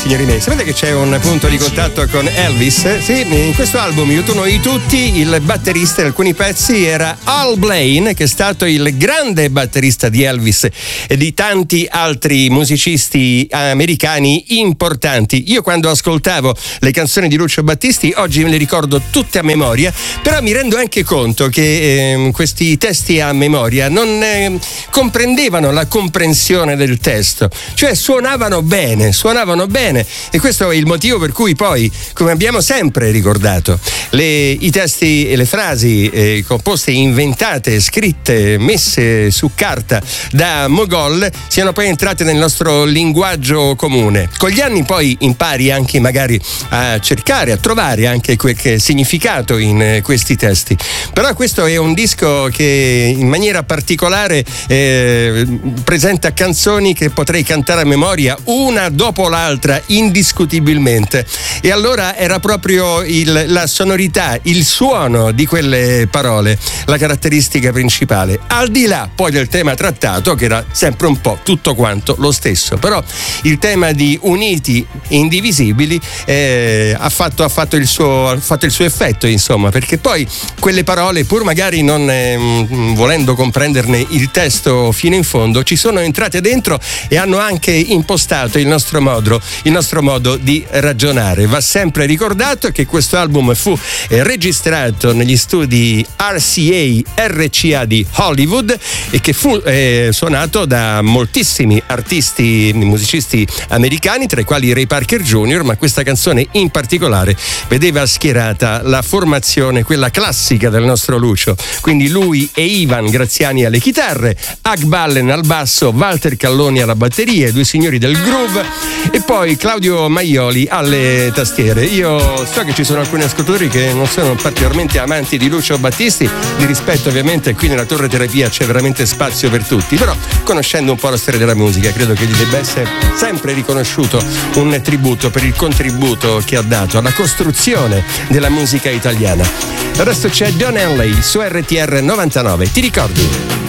signori miei, sapete che c'è un punto di contatto con Elvis? Sì, in questo album Io, tu, noi, tutti, il batterista in alcuni pezzi era Al Blaine, che è stato il grande batterista di Elvis e di tanti altri musicisti americani importanti. Io quando ascoltavo le canzoni di Lucio Battisti, oggi me le ricordo tutte a memoria, però mi rendo anche conto che questi testi a memoria non comprendevano la comprensione del testo, cioè suonavano bene, e questo è il motivo per cui poi, come abbiamo sempre ricordato, i testi e le frasi composte, inventate, scritte, messe su carta da Mogol siano poi entrate nel nostro linguaggio comune. Con gli anni poi impari anche magari a cercare, a trovare anche qualche significato in questi testi, però questo è un disco che in maniera particolare presenta canzoni che potrei cantare a memoria una dopo l'altra indiscutibilmente, e allora era proprio la sonorità, il suono di quelle parole la caratteristica principale, al di là poi del tema trattato che era sempre un po' tutto quanto lo stesso, però il tema di uniti e indivisibili ha fatto il suo effetto, insomma, perché poi quelle parole, pur magari non volendo comprenderne il testo fino in fondo, ci sono entrate dentro e hanno anche impostato il nostro modo di ragionare. Va sempre ricordato che questo album fu registrato negli studi RCA di Hollywood e che fu suonato da moltissimi artisti, musicisti americani, tra i quali Ray Parker Jr., ma questa canzone in particolare vedeva schierata la formazione, quella classica del nostro Lucio, quindi lui e Ivan Graziani alle chitarre, Huck Ballen al basso, Walter Calloni alla batteria, i due signori del groove, e poi Claudio Maioli alle tastiere. Io so che ci sono alcuni ascoltatori che non sono particolarmente amanti di Lucio Battisti, di rispetto ovviamente, qui nella Torre Terapia c'è veramente spazio per tutti, però conoscendo un po' la storia della musica credo che gli debba essere sempre riconosciuto un tributo per il contributo che ha dato alla costruzione della musica italiana. Adesso c'è Don Henley su RTR 99, ti ricordi?